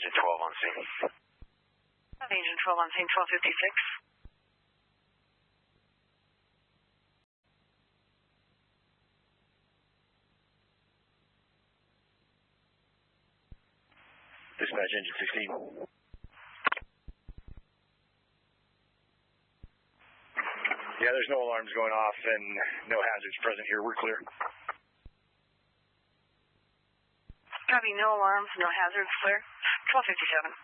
Engine 12 on scene. Engine 12 on scene, 1256. Dispatch Engine 16. Yeah, there's no alarms going off and no hazards present here. We're clear. Copy, no alarms, no hazards, clear. 1257.